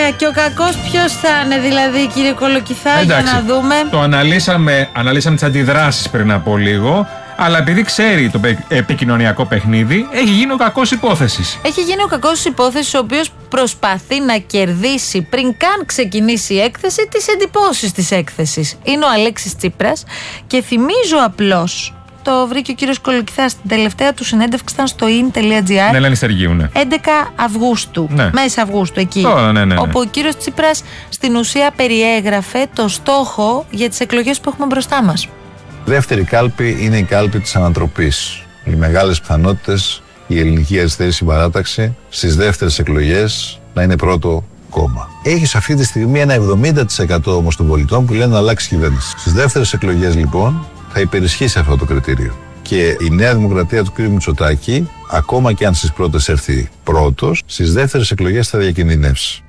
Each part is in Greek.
Ναι, και ο κακός ποιος θα είναι, δηλαδή, κύριε Κολοκυθά, για να δούμε. Το αναλύσαμε τις αντιδράσεις πριν από λίγο. Αλλά επειδή ξέρει το επικοινωνιακό παιχνίδι, έχει γίνει ο κακός υπόθεσης. Έχει γίνει ο κακός υπόθεσης, ο οποίος προσπαθεί να κερδίσει πριν καν ξεκινήσει η έκθεση τις εντυπώσεις της έκθεσης. Είναι ο Αλέξης Τσίπρας και θυμίζω απλώς, το βρήκε ο κύριος Κολοκυθάς στην τελευταία του συνέντευξη, ήταν στο in.gr. Ναι, Ελένη Στεργίου, ναι. 11 Αυγούστου, ναι. Μέσα Αυγούστου, εκεί. Ναι. Όπου ο κύριος Τσίπρας στην ουσία περιέγραφε το στόχο για τις εκλογές που έχουμε μπροστά μας. Η δεύτερη κάλπη είναι η κάλπη της ανατροπής. Οι μεγάλες πιθανότητες η ελληνική αριστερή συμπαράταξη στις δεύτερες εκλογές να είναι πρώτο κόμμα. Έχεις αυτή τη στιγμή ένα 70% όμως των πολιτών που λένε να αλλάξει κυβέρνηση. Στις δεύτερες εκλογές λοιπόν θα υπερισχύσει αυτό το κριτήριο. Και η Νέα Δημοκρατία του κ. Μητσοτάκη, ακόμα και αν στις πρώτες έρθει πρώτος, στις δεύτερες εκλογές θα διακινδυνεύσει.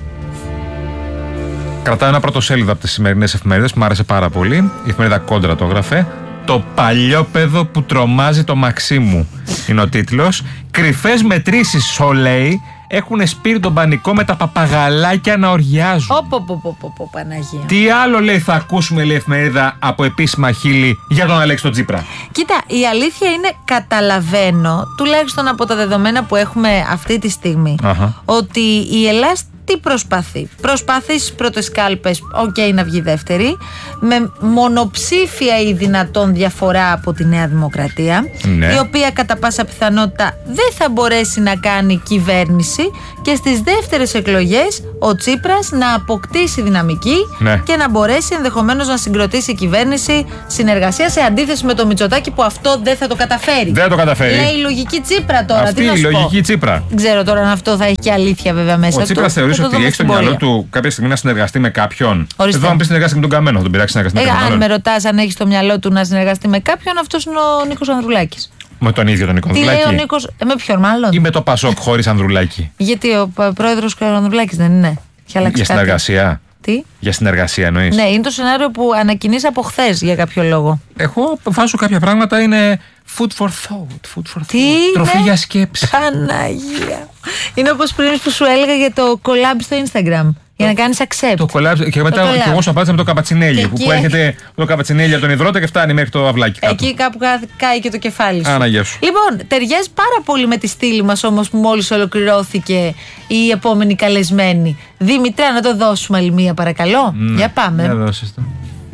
Κρατάω ένα πρωτοσέλιδο από τις σημερινές εφημερίδες που μου άρεσε πάρα πολύ. Η εφημερίδα Κόντρα το έγραφε. Το παλιόπαιδο που τρομάζει το Μαξίμου είναι ο τίτλος. Κρυφές μετρήσεις, λέει, έχουν σπείρει τον πανικό με τα παπαγαλάκια να οργιάζουν. Παναγία. Τι άλλο, λέει, θα ακούσουμε, λέει, εφημερίδα από επίσημα χείλη για τον Αλέξη τον Τσίπρα. Κοίτα, η αλήθεια είναι, καταλαβαίνω, τουλάχιστον από τα δεδομένα που έχουμε αυτή τη στιγμή, ότι η Ελλάδα τι προσπαθεί. Προσπαθεί στις πρώτες κάλπες, να βγει δεύτερη, με μονοψήφια ή δυνατόν διαφορά από τη Νέα Δημοκρατία, η οποία κατά πάσα πιθανότητα δεν θα μπορέσει να κάνει κυβέρνηση, και στις δεύτερες εκλογές ο Τσίπρας να αποκτήσει δυναμική και να μπορέσει ενδεχομένως να συγκροτήσει κυβέρνηση συνεργασία, σε αντίθεση με το Μητσοτάκη που αυτό δεν θα το καταφέρει. Δεν το καταφέρει. Λέει η λογική Τσίπρα τώρα. Αυτή η λογική Τσίπρα. Δεν ξέρω τώρα αν αυτό θα έχει και αλήθεια βέβαια μέσα. Ο Τσίπρας θεωρεί ότι έχει στο μυαλό του κάποια στιγμή να συνεργαστεί με κάποιον. Εδώ, αν πει συνεργαστεί με τον Καμένο, τον πειράξει συνεργαστεί με τον Καμένο. Αν με ρωτάς αν έχει στο μυαλό του να συνεργαστεί με κάποιον, αυτός είναι ο Νίκος Ανδρουλάκης. Με τον ίδιο τον Νίκο Ανδρουλάκη. Τι λέει ο Νίκος, με ποιον μάλλον. Ή με το Πασόκ χωρίς Ανδρουλάκη. Γιατί ο πρόεδρος ο Ανδρουλάκης δεν είναι. Για συνεργασία. Τι? Για συνεργασία εννοείς. Ναι, είναι το σενάριο που ανακοινείς από χθες για κάποιο λόγο. Εγώ βάζω κάποια πράγματα, είναι food for thought. Τι τροφή είναι? για σκέψη. Παναγία. Είναι όπως πριν που σου έλεγα για το collab στο Instagram. Για να κάνεις accept. Το collab. Και μετά και εγώ σου απάντησα με το καπατσινέλι. Που έρχεται το καπατσινέλι από τον υδρότα και φτάνει μέχρι το αυλάκι. Εκεί κάπου κάει και το κεφάλι σου. Αναγιά σου. Λοιπόν, ταιριάζει πάρα πολύ με τη στήλη μας όμως που μόλις ολοκληρώθηκε η επόμενη καλεσμένη. Δήμητρα, να το δώσουμε άλλη μία παρακαλώ. Για πάμε. Για δώσεις το.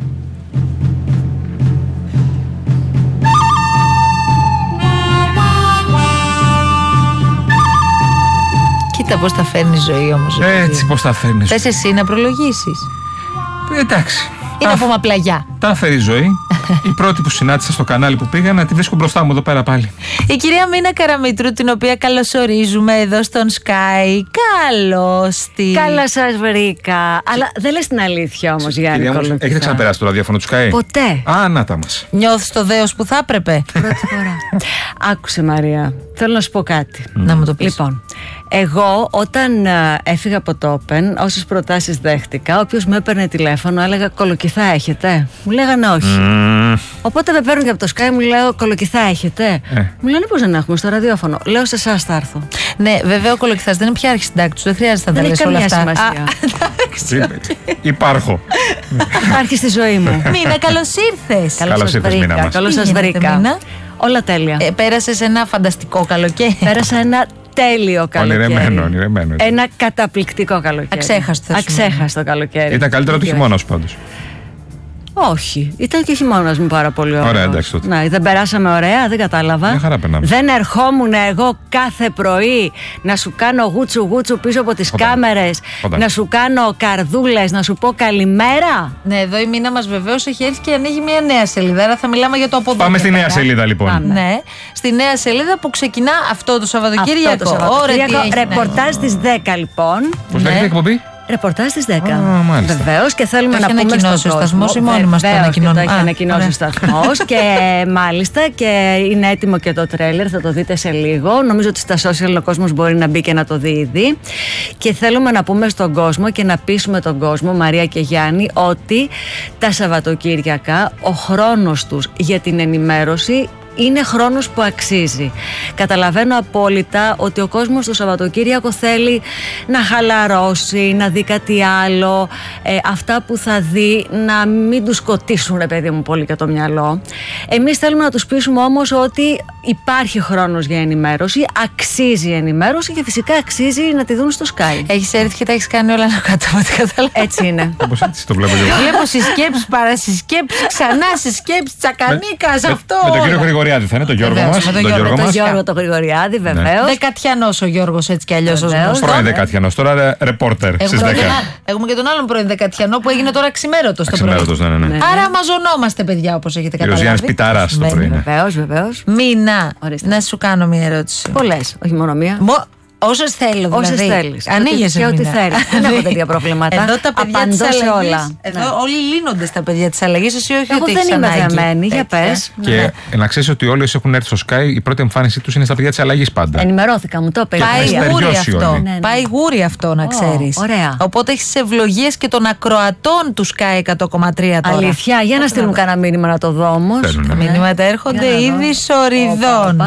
Κοίτα πώς τα φέρνει η ζωή όμως. Έτσι πώς τα φέρνεις. Θες εσύ να προλογίσεις. Εντάξει. Ή να πούμε απλά γεια. Τα φέρει η ζωή. Η πρώτη που συνάντησα στο κανάλι που πήγα, να τη βρίσκω μπροστά μου εδώ πέρα πάλι. Η κυρία Μίνα Καραμήτρου, την οποία καλωσορίζουμε εδώ στον Sky. Καλώς τη. Καλά σας βρήκα. Αλλά δεν λες την αλήθεια όμως, Γιάννη Κολοκυθά. Έχετε ξαναπεράσει το ραδιόφωνο του Sky? Ποτέ. Α, να τα μας. Νιώθεις το δέος που θα έπρεπε? Πρώτη φορά. Άκουσε, Μαρία, θέλω να σου πω κάτι. Να μου το πεις. Λοιπόν, εγώ όταν έφυγα από το Open, όσες προτάσεις δέχτηκα, όποιος με έπαιρνε τηλέφωνο έλεγα Κολοκυθά έχετε? Μου λέγανε όχι. Οπότε με παίρνουν και από το Sky, μου λέω Κολοκυθά έχετε? Μου λένε πώς δεν έχουμε στο ραδιόφωνο. Λέω σε εσάς θα έρθω. Ναι, βέβαια ο Κολοκυθάς δεν είναι πια αρχισυντάκτης, δεν χρειάζεται να τα λες όλα αυτά. Υπάρχω. Υπάρχει στη ζωή μου. Μίνα, καλώς ήρθες. Καλώς ήρθες, Μίνα μας. Καλώς σας βρήκα. Όλα τέλεια. Πέρασες ένα φανταστικό καλοκαίρι. Πέρασα ένα τέλειο καλοκαίρι. Ονειρεμένο. Ένα καταπληκτικό καλοκαίρι. Αξέχαστο καλοκαίρι. Ήταν καλύτερο του χειμώνα σου πάντως. Όχι, ήταν και χειμώνας μου πάρα πολύ ωραίος. Ωραία, εντάξει τότε. Να, δεν περάσαμε ωραία, δεν κατάλαβα. Μια χαρά περνάμε. Δεν ερχόμουν εγώ κάθε πρωί να σου κάνω γούτσου πίσω από τις κάμερες, να σου κάνω καρδούλες, να σου πω καλημέρα. Ναι, εδώ η Μίνα μας βεβαίως έχει έρθει και ανοίγει μια νέα σελίδα. Άρα θα μιλάμε για το από εδώ. Πάμε στη νέα σελίδα λοιπόν. Πάμε. Ναι, στη νέα σελίδα που ξεκινά αυτό το Σαββατοκύριακο. Ρεπορτάζ στις 10 λοιπόν. Πώς λέγεται η εκπομπή? Ρεπορτάζ στις 10. Βεβαίως, και θέλουμε να πούμε στον κόσμο. Ο σταθμός ή μόνοι μας το ανακοινώνουμε? Το έχει ανακοινώσει ο σταθμός και μάλιστα και είναι έτοιμο και το τρέλερ, θα το δείτε σε λίγο. Νομίζω ότι στα social ο κόσμος μπορεί να μπει και να το δει ήδη. Και θέλουμε να πούμε στον κόσμο και να πείσουμε τον κόσμο, Μαρία και Γιάννη, ότι τα Σαββατοκύριακα ο χρόνος τους για την ενημέρωση είναι χρόνος που αξίζει. Καταλαβαίνω απόλυτα ότι ο κόσμος το Σαββατοκύριακο θέλει να χαλαρώσει, να δει κάτι άλλο, αυτά που θα δει να μην τους σκοτήσουν, ρε παιδί μου, πολύ και το μυαλό. Εμείς θέλουμε να τους πείσουμε όμως ότι υπάρχει χρόνος για ενημέρωση, αξίζει η ενημέρωση και φυσικά αξίζει να τη δουν στο Sky. Έχεις έρθει και τα έχεις κάνει όλα να κάτω από ό,τι καταλαβαίνω. Έτσι είναι. Όπως έτσι το βλέπω εγώ. Βλέπω συσκέψεις, παρασυσκέψεις, ξανά συσκέψεις, τσακανίκας, αυτό. Με τον κύριο Γρηγοριάδη θα είναι, τον Γιώργο μας. Με τον Γιώργο τον Γρηγοριάδη, βεβαίως. Δεκατιανός ο Γιώργος, έτσι κι αλλιώς ως γνωστό. Πρώην δεκατιανός, τώρα ρεπόρτερ στις 10. Έχουμε και τον άλλον πρώην δεκατιανό που έγινε τώρα ξημέρωτος το πρωί. Ναι. Άρα αμαζονόμαστε, παιδιά, όπως έχετε καταλάβει. Γιάννης Πιταράς το πρωί. Βεβαίως. Μίνα, να σου κάνω μια ερώτηση. Πολλές, όχι μόνο μία. Όσες θέλω, δηλαδή. Όσες θέλεις. Ανοίγεσαι και ό,τι θέλεις. Δεν έχω τέτοια προβλήματα. Εδώ τα παιδιά απαντώ της αλλαγής, σε όλα. Εδώ όλοι λύνονται στα παιδιά της αλλαγής. Εσύ όχι Εγώ ότι δεν έχεις είμαι ανάγκη. δεμένη, για πες. Και να ξέρεις ότι όλοι όσοι έχουν έρθει στο Sky, η πρώτη εμφάνισή τους είναι στα παιδιά της αλλαγής πάντα. Ενημερώθηκα, μου το είπε. Πάει γούρι αυτό. Ναι. Πάει γούρι αυτό, να ξέρεις. Ωραία. Οπότε έχεις ευλογίες και των ακροατών του Sky 100,3 τώρα. Αλήθεια, για να στείλουν κανένα μήνυμα να το δω όμως. Θέλουν, Τα μηνύματα έρχονται ήδη σοριδών.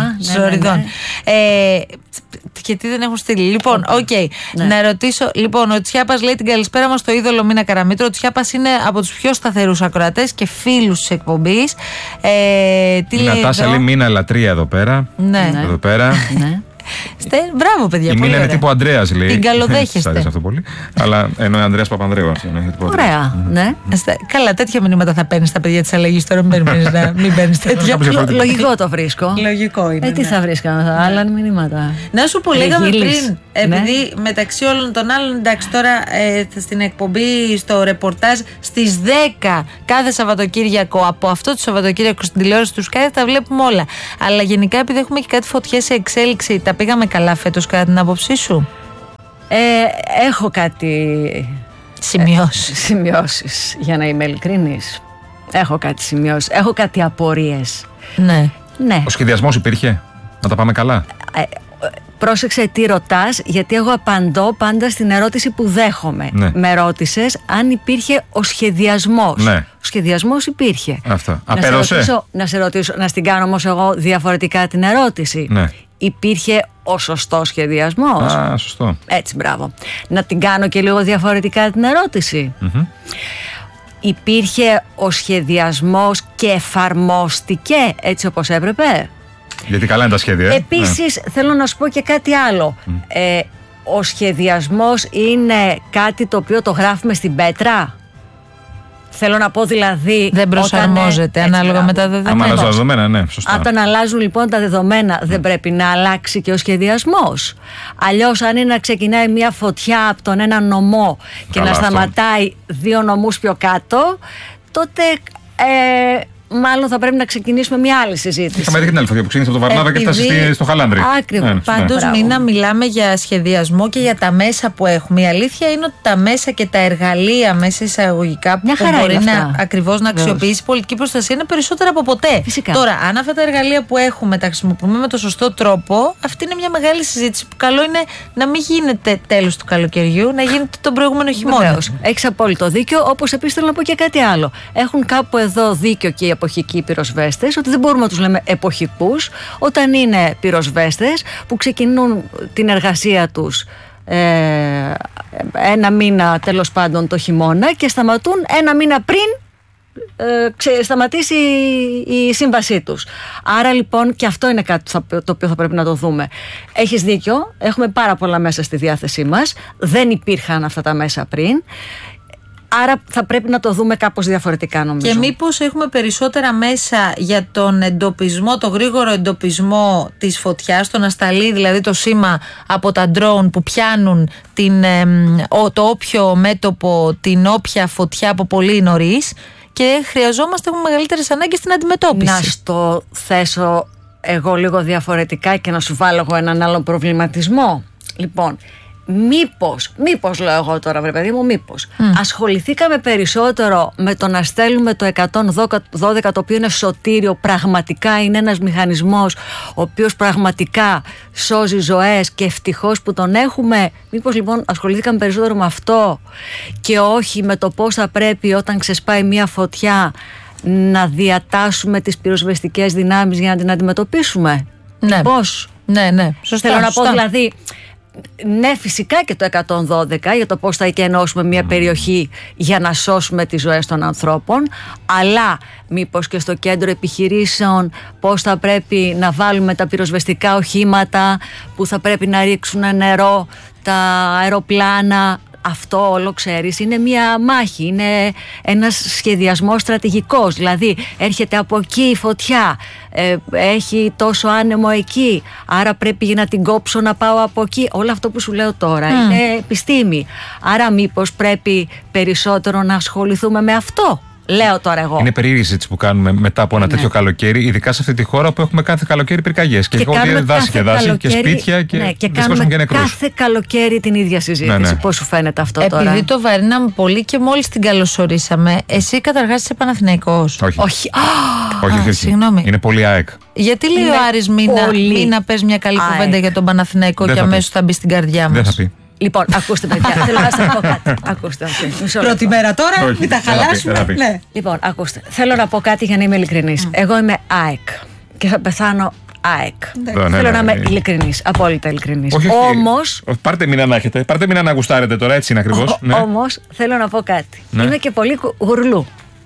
Και τι δεν έχουν στείλει. Λοιπόν, να ρωτήσω. Λοιπόν, ο Τσιάπας λέει την καλησπέρα μας στο είδωλο Μίνα Καραμήτρο. Ο Τσιάπας είναι από τους πιο σταθερούς ακροατές και φίλους της εκπομπής. Η Νατάσα λέει Μίνα λατρεία εδώ πέρα. Ναι. Εδώ πέρα. Μπράβο, παιδιά. Η Μίνα είναι τύπου Ανδρέας, λέει. Την καλοδέχεστε. Σ' αρέσει αυτό πολύ. Αλλά ενώ Ανδρέας Παπανδρέου. Ωραία, ναι. Καλά, τέτοια μηνύματα θα παίρνει στα παιδιά της αλλαγής τώρα. Μην παίρνει τέτοια. Λογικό το βρίσκω. Λογικό είναι. Τι θα βρίσκαμε, άλλα μηνύματα. Να σου πω, λέγαμε πριν, επειδή μεταξύ όλων των άλλων, εντάξει, τώρα στην εκπομπή, στο ρεπορτάζ στις 10 κάθε Σαββατοκύριακο, από αυτό το Σαββατοκύριακο στην τηλεόραση του Sky, τα βλέπουμε όλα. Αλλά γενικά, επειδή έχουμε και κάτι φωτιές σε εξέλιξη, τα πήγαμε καλά φέτος, κατά την άποψή σου? Έχω κάτι σημειώσεις, για να είμαι ειλικρινής. Έχω κάτι σημειώσεις, έχω κάτι απορίες. Ναι. Ο σχεδιασμός υπήρχε, να τα πάμε καλά? Πρόσεξε τι ρωτάς, γιατί εγώ απαντώ πάντα στην ερώτηση που δέχομαι. Ναι. Με ρώτησες αν υπήρχε ο σχεδιασμός. Ναι. Ο σχεδιασμός υπήρχε. Αυτό. Απέρωσε. Να στην κάνω όμως εγώ διαφορετικά την ερώτηση. Ναι. Υπήρχε ο σωστός σχεδιασμός. Σωστό. Έτσι, μπράβο. Να την κάνω και λίγο διαφορετικά την ερώτηση. Υπήρχε ο σχεδιασμός και εφαρμόστηκε έτσι όπως έπρεπε? Γιατί καλά είναι τα σχέδια. Επίσης, θέλω να σου πω και κάτι άλλο. Ο σχεδιασμός είναι κάτι το οποίο το γράφουμε στην πέτρα. Θέλω να πω δηλαδή. Δεν προσαρμόζεται ανάλογα με τα δεδομένα. Άμα αλλάζουν τα δεδομένα, ναι, σωστά. Όταν αλλάζουν λοιπόν τα δεδομένα, δεν πρέπει να αλλάξει και ο σχεδιασμός. Αλλιώς, αν είναι να ξεκινάει μια φωτιά από τον ένα νομό και να σταματάει 2 νομούς πιο κάτω, τότε μάλλον θα πρέπει να ξεκινήσουμε μια άλλη συζήτηση. Είχαμε δει και την άλλη φωτιά που ξεκίνησε από το Βαρνάβα και φτάσει στο Χαλάνδρι. Ακριβώς. Πάντως, Μίνα, μιλάμε για σχεδιασμό και για τα μέσα που έχουμε. Η αλήθεια είναι ότι τα μέσα και τα εργαλεία μέσα εισαγωγικά που μπορεί ακριβώς να αξιοποιήσει η πολιτική προστασία είναι περισσότερα από ποτέ. Φυσικά. Τώρα, αν αυτά τα εργαλεία που έχουμε τα χρησιμοποιούμε με το σωστό τρόπο, αυτή είναι μια μεγάλη συζήτηση που καλό είναι να μην γίνεται τέλος του καλοκαιριού, να γίνεται τον προηγούμενο χειμώνα. Έχεις απόλυτο δίκιο, όπως επίσης θέλω να πω και κάτι άλλο. Έχουν κάπου εδώ δίκιο και οι εποχικοί πυροσβέστες, ότι δεν μπορούμε να τους λέμε εποχικούς όταν είναι πυροσβέστες που ξεκινούν την εργασία τους ένα μήνα τέλος πάντων το χειμώνα και σταματούν ένα μήνα πριν σταματήσει η σύμβασή τους. Άρα λοιπόν και αυτό είναι κάτι το οποίο θα πρέπει να το δούμε. Έχεις δίκιο, έχουμε πάρα πολλά μέσα στη διάθεσή μας, δεν υπήρχαν αυτά τα μέσα πριν. Άρα θα πρέπει να το δούμε κάπως διαφορετικά, νομίζω. Και μήπως έχουμε περισσότερα μέσα για τον εντοπισμό, το γρήγορο εντοπισμό της φωτιάς, το να σταλεί δηλαδή το σήμα από τα drone που πιάνουν το όποιο μέτωπο, την όποια φωτιά από πολύ νωρίς, και έχουμε μεγαλύτερες ανάγκες στην αντιμετώπιση. Να στο θέσω εγώ λίγο διαφορετικά και να σου βάλω εγώ έναν άλλον προβληματισμό. Λοιπόν, μήπως λέω εγώ τώρα, βρε παιδί μου, ασχοληθήκαμε περισσότερο με το να στέλνουμε το 112, το οποίο είναι σωτήριο, πραγματικά είναι ένας μηχανισμός ο οποίος πραγματικά σώζει ζωές και ευτυχώς που τον έχουμε. Μήπως λοιπόν ασχοληθήκαμε περισσότερο με αυτό και όχι με το πώς θα πρέπει όταν ξεσπάει μια φωτιά να διατάσσουμε τις πυροσβεστικές δυνάμεις για να την αντιμετωπίσουμε? Ναι. Πώς? Ναι. Σωστά. Θέλω να πω δηλαδή, ναι, φυσικά και το 112 για το πώς θα εκενώσουμε μια περιοχή για να σώσουμε τις ζωές των ανθρώπων, αλλά μήπως και στο κέντρο επιχειρήσεων πώς θα πρέπει να βάλουμε τα πυροσβεστικά οχήματα που θα πρέπει να ρίξουν νερό, τα αεροπλάνα. Αυτό όλο, ξέρεις, είναι μια μάχη, είναι ένας σχεδιασμός στρατηγικός. Δηλαδή έρχεται από εκεί η φωτιά, έχει τόσο άνεμο εκεί, άρα πρέπει να την κόψω να πάω από εκεί. Όλο αυτό που σου λέω τώρα είναι επιστήμη. Άρα μήπως πρέπει περισσότερο να ασχοληθούμε με αυτό? Λέω τώρα εγώ. Είναι περίεργη συζήτηση που κάνουμε μετά από ένα τέτοιο καλοκαίρι, ειδικά σε αυτή τη χώρα που έχουμε κάθε καλοκαίρι πυρκαγιές. Και έχω δει δάση και δάση και σπίτια και κάνουμε και νεκρούς. Κάθε καλοκαίρι την ίδια συζήτηση. Ναι. Πώς σου φαίνεται αυτό τώρα? Επειδή το βαρύναμε πολύ και μόλις την καλωσορίσαμε, εσύ καταρχάς είσαι Παναθηναϊκός. Όχι. Συγγνώμη. Είναι πολύ ΑΕΚ. Γιατί λέει ο Άρης μην να πες μια καλή κουβέντα για τον Παναθηναϊκό και αμέσως θα μπει στην καρδιά μας? Δεν θα πει. Λοιπόν, ακούστε παιδιά, θέλω να σας πω κάτι. Ακούστε. Πρώτη μέρα τώρα, μην τα χαλάσουμε. Ναι. Λοιπόν, ακούστε, θέλω να πω κάτι για να είμαι ειλικρινής. Εγώ είμαι ΑΕΚ και θα πεθάνω ΑΕΚ. Θέλω να είμαι ειλικρινής, απόλυτα ειλικρινής. Όμως. Πάρτε μήνα να έχετε, πάρτε μήνα να γουστάρετε τώρα, έτσι είναι ακριβώς. Όμως θέλω να πω κάτι. Είμαι και πολύ γουρλού.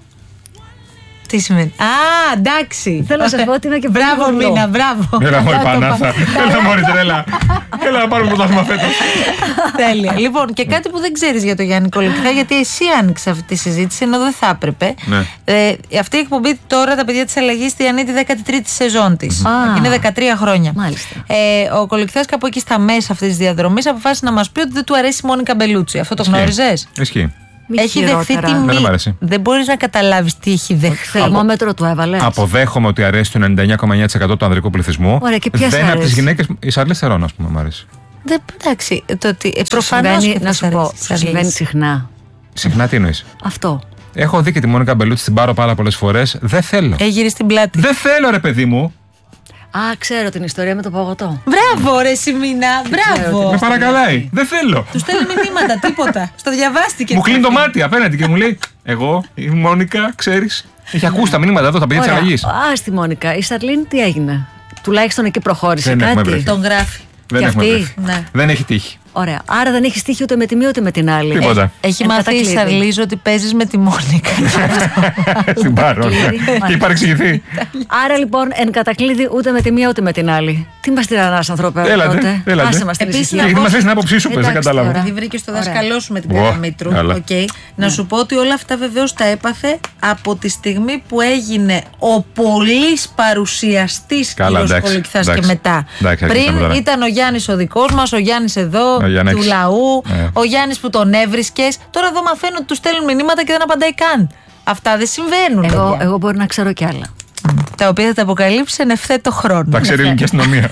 Τι σημαίνει? Εντάξει. Θέλω να σας πω ότι είμαι και πολύ μπράβο, γουρλού. Μίνα, μπράβο. Έλα, μόλι Πανάθα. Έλα, μόλι τρέλα. Έλα να πάρουμε πρωτάθλημα φέτος. Τέλεια. Λοιπόν, και κάτι που δεν ξέρεις για τον Γιάννη Κολοκυθά, γιατί εσύ άνοιξε αυτή τη συζήτηση, ενώ δεν θα έπρεπε. Αυτή η εκπομπή τώρα, τα παιδιά της Αλλαγής, διανύει τη 13η σεζόν της. Είναι 13 χρόνια. Μάλιστα. Ο Κολοκυθάς κάπου εκεί στα μέσα αυτής της διαδρομής αποφάσισε να μας πει ότι δεν του αρέσει η Μόνικα Μπελούτσι. Αυτό το γνώριζες? Ισχύει. Έχει δεχθεί τιμή. Δεν μπορείς να καταλάβεις τι έχει δεχθεί. Θερμόμετρο του έβαλες? Αποδέχομαι ότι αρέσει το 99,9% του ανδρικού πληθυσμού. Ωραία, και ποιες δεν αρέσει? Από τις γυναίκες, η Σαρλί Θερόν, ας πούμε, μου αρέσει. Εντάξει, το ότι προφανώς και να σου πω, συμβαίνει συχνά. Συχνά τι εννοείς? Αυτό. Έχω δει και τη Μόνικα Μπελούτσι, την πάρω πάρα πολλές φορές. Δεν θέλω. Έχει γυρίσει την πλάτη. Δεν θέλω, ρε παιδί μου. Ξέρω την ιστορία με το παγωτό. Μπράβο, ρε Σιμίνα, μπράβο. Με παρακαλάει. Δεν θέλω. Του στέλνει μηνύματα, τίποτα. Στο διαβάστηκε. Μου κλείνει το μάτι απέναντι και μου λέει: εγώ, η Μόνικα, ξέρεις. Έχει ακούσει τα μηνύματα εδώ, τα παιδιά της Αλλαγής. Στη Μόνικα. Η Σαρλίν τι έγινε? Τουλάχιστον εκεί προχώρησε κάτι. Τον γράφει. Δεν έχουμε βρεθεί. Ναι. Δεν έχει τύχει. Ωραία. Άρα δεν έχει τύχει ούτε με τη μία ούτε με την άλλη. Τίποτα. Έχει μάθει η Σαρλίζ ότι παίζεις με τη Μόνικα. Στην πάρω. Και παρεξηγηθεί. Άρα λοιπόν εν κατακλείδη ούτε με τη μία ούτε με την άλλη. Τι μας τυραννάς, ανθρωπέ? Έλατε. Άσε μας την ησυχία. Γιατί μας θες την άποψή σου, πες, δεν κατάλαβα. Δηλαδή βρήκες το δάσκαλό σου με την Καραμήτρου. Να σου πω ότι όλα αυτά βεβαίως τα έπαθε από τη στιγμή που έγινε ο πολύς παρουσιαστής κύριος Κολοκυθάς και μετά. Πριν ήταν ο Γιάννης ο δικός μας, ο Γιάννης εδώ του λαού, ο Γιάννης που τον έβρισκες. Τώρα εδώ μαθαίνω ότι του στέλνουν μηνύματα και δεν απαντάει καν. Αυτά δεν συμβαίνουν. Εγώ μπορεί να ξέρω κι άλλα. Τα οποία θα τα αποκαλύψει εν ευθέτω χρόνο. Τα ξέρει η ελληνική αστυνομία.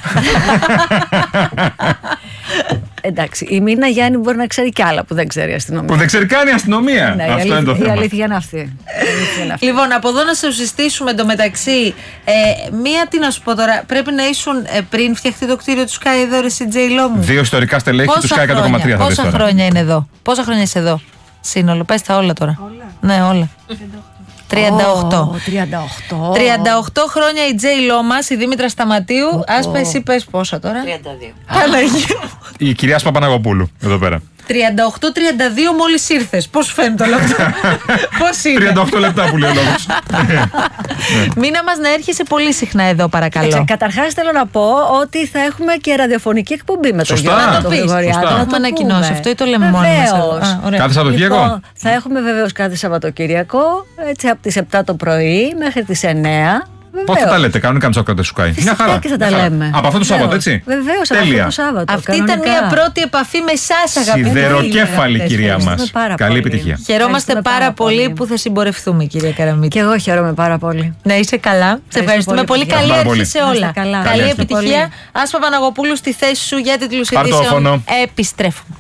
Εντάξει, η Μίνα Γιάννη μπορεί να ξέρει κι άλλα που δεν ξέρει η αστυνομία. Που δεν ξέρει καν η αστυνομία. Ναι, αυτό είναι το θέμα. Η αλήθεια είναι αυτή. Λοιπόν, από εδώ να σε συστήσουμε εντωμεταξύ. Μία, τι να σου πω τώρα, πρέπει να ήσουν πριν φτιαχτεί το κτίριο του Sky εδώ, ρε Τζέιλό μου. 2 ιστορικά στελέχη του Sky 100,3. Πόσα χρόνια είναι εδώ? Πόσα χρόνια είσαι εδώ? Σύνολο, πες τα όλα τώρα. Ναι, όλα. 38. 38 χρόνια η Τζέιλό μας, η Δήμητρα Σταματίου. Ας πες εσύ, πες πόσα τώρα? 32. Η κυρία Παπαναγοπούλου, εδώ πέρα. 38-32 μόλις ήρθες. Πώς φαίνεται όλο αυτό? Πώς είναι? 38 λεπτά που λέει ο λόγος. Μήνα μας να έρχεσαι πολύ συχνά εδώ, παρακαλώ. Καταρχάς θέλω να πω ότι θα έχουμε και ραδιοφωνική εκπομπή με τον Γιώργο. Να το πεις. Το έχουμε ανακοινώσει. Αυτό ή το λέμε μόνοι μας? Κάθε Σαββατοκύριακο. Θα έχουμε βεβαίως κάθε Σαββατοκύριακο, έτσι από τις 7 το πρωί μέχρι τις 9. Πότε θα τα λέτε, κανονικά με τσόκρατε σου Sky? Μια χαρά. Και θα τα λέμε. Από αυτό το Σάββατο, έτσι. Βεβαίως, από αυτό το Σάββατο. Αυτή ήταν μια πρώτη επαφή με εσάς, αγαπητοί. Σιδεροκέφαλη, κυρία μας. Καλή επιτυχία. Χαιρόμαστε πάρα πολύ που θα συμπορευτούμε, κυρία Καραμίτη. Και εγώ χαίρομαι πάρα πολύ. Να είσαι καλά. Σε ευχαριστούμε πολύ. Καλή αρχή σε όλα. Καλή επιτυχία. Άσπα Παναγοπούλου στη θέση σου για τίτλους ειδήσεων. Επιστρέφουμε.